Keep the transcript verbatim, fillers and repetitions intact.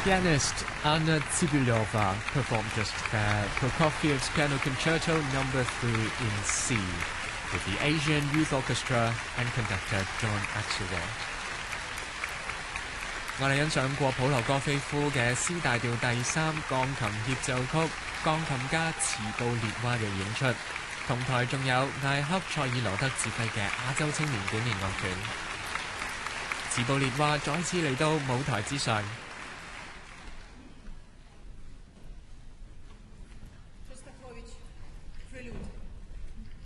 Pianist Anna Tsibylyova performed just there Prokofiev's Piano Concerto Number Three in C with the Asian Youth Orchestra and conductor John Axelrod。我哋欣賞過普羅戈菲夫嘅 C 大調第三鋼琴協奏曲，鋼琴家茨布列娃嘅演出，同台仲有艾克塞爾羅德指揮嘅亞洲青年管弦樂團。茨布列娃再次嚟到舞台之上。